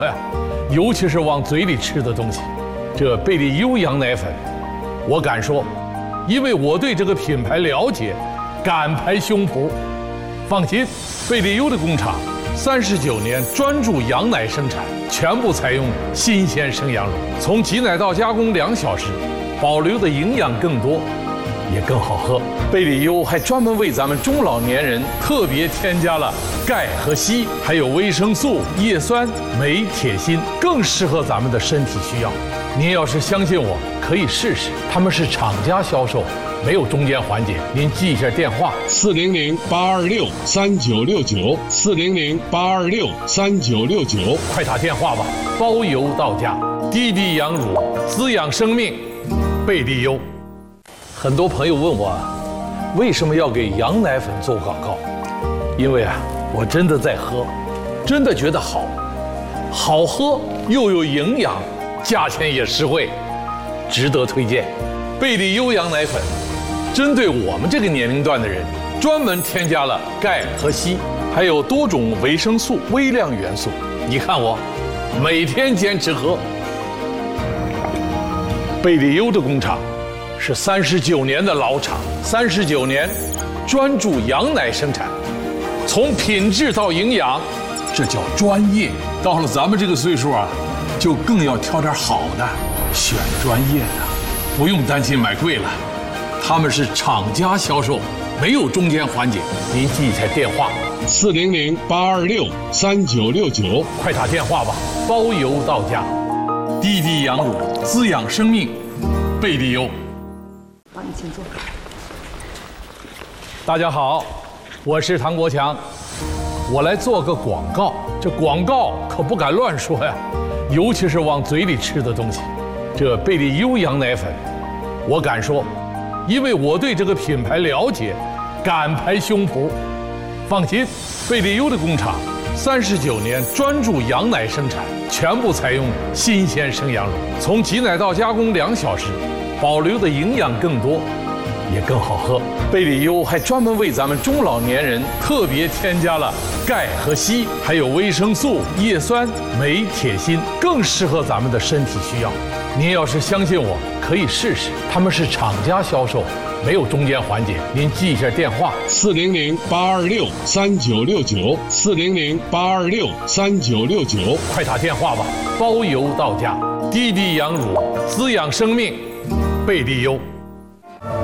呀，尤其是往嘴里吃的东西。这贝利优羊奶粉，我敢说，因为我对这个品牌了解，敢拍胸脯。放心，贝利优的工厂39年专注羊奶生产，全部采用新鲜生羊乳，从挤奶到加工2小时，保留的营养更多，也更好喝。贝利优还专门为咱们中老年人特别添加了钙和硒，还有维生素、叶酸、镁、铁、锌，更适合咱们的身体需要。您要是相信我，可以试试。他们是厂家销售，没有中间环节。您记一下电话：400-826-3969，400-826-3969，快打电话吧，包邮到家。滴滴羊乳，滋养生命，贝利优。很多朋友问我，为什么要给羊奶粉做广告？因为我真的在喝，真的觉得好，好喝又有营养，价钱也实惠，值得推荐。贝利优羊奶粉针对我们这个年龄段的人，专门添加了钙和硒，还有多种维生素、微量元素。你看我每天坚持喝。贝利优的工厂是39年的老厂，39年专注羊奶生产，从品质到营养，这叫专业。到了咱们这个岁数就更要挑点好的，选专业的，不用担心买贵了。他们是厂家销售，没有中间环节。您记一下电话：400-826-3969，快打电话吧，包邮到家。滴滴羊乳，滋养生命，贝利优。 好，你请坐。 大家好，我是唐国强，我来做个广告。这广告可不敢乱说呀，尤其是往嘴里吃的东西。这贝利优羊奶粉，我敢说，因为我对这个品牌了解，敢拍胸脯。放心，贝利优的工厂39年专注羊奶生产，全部采用新鲜生羊乳，从挤奶到加工2小时，保留的营养更多，也更好喝。贝利优还专门为咱们中老年人特别添加了钙和硒，还有维生素、叶酸、镁、铁、锌，更适合咱们的身体需要。您要是相信我，可以试试。他们是厂家销售，没有中间环节。您记一下电话：400-826-3969，400-826-3969，快打电话吧，包邮到家。滴滴羊乳，滋养生命，贝利优。